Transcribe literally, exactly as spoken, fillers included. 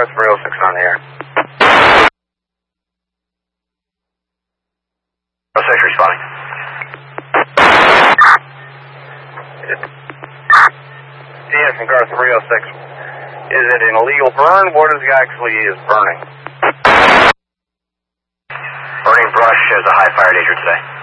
three oh six on the air. oh six responding. D S and car three oh six. Is it an illegal burn? What is actually is burning? Burning brush shows a high fire danger today.